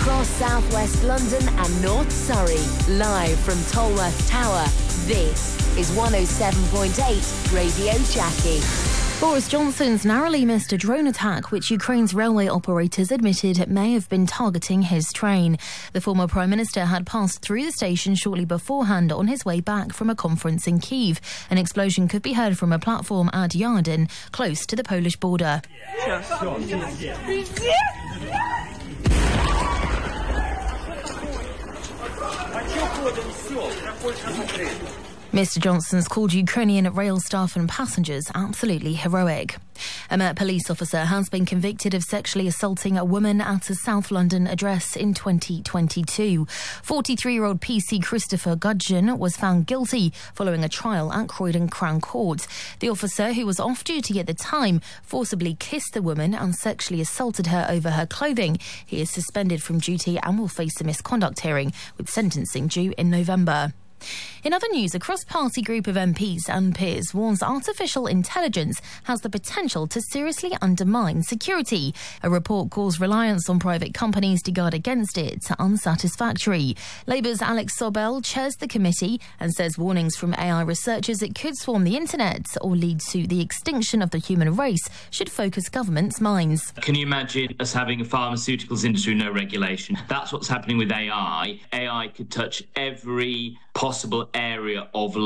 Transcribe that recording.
across southwest London and North Surrey. Live from Tolworth Tower, this is 107.8 Radio Jackie. Boris Johnson's narrowly missed a drone attack which Ukraine's railway operators admitted may have been targeting his train. The former Prime Minister had passed through the station shortly beforehand on his way back from a conference in Kyiv. An explosion could be heard from a platform at Yardin, close to the Polish border. Mr Johnson's called Ukrainian rail staff and passengers absolutely heroic. A Met police officer has been convicted of sexually assaulting a woman at a South London address in 2022. 43-year-old PC Christopher Gudgeon was found guilty following a trial at Croydon Crown Court. The officer, who was off duty at the time, forcibly kissed the woman and sexually assaulted her over her clothing. He is suspended from duty and will face a misconduct hearing, with sentencing due in November. In other news, a cross-party group of MPs and peers warns artificial intelligence has the potential to seriously undermine security. A report calls reliance on private companies to guard against it unsatisfactory. Labour's Alex Sobel chairs the committee and says warnings from AI researchers it could swarm the internet or lead to the extinction of the human race should focus governments' minds. Can you imagine us having a pharmaceuticals industry with no regulation? That's what's happening with AI. AI could touch every possible area of